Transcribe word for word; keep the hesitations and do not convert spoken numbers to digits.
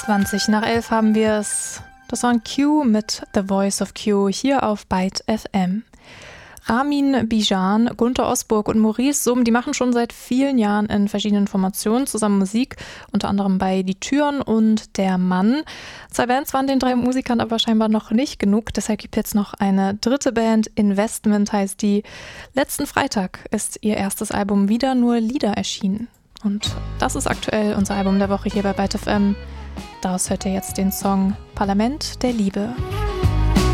zwanzig nach elf haben wir es. Das war ein Q mit The Voice of Q hier auf Byte F M. Ramin Bijan, Gunter Osburg und Maurice Summ, die machen schon seit vielen Jahren in verschiedenen Formationen zusammen Musik, unter anderem bei Die Türen und Der Mann. Zwei Bands waren den drei Musikern aber scheinbar noch nicht genug, deshalb gibt es jetzt noch eine dritte Band, Investment heißt die. Letzten Freitag ist ihr erstes Album Wieder nur Lieder erschienen. Und das ist aktuell unser Album der Woche hier bei Byte F M. Daraus hört ihr jetzt den Song Parlament der Liebe.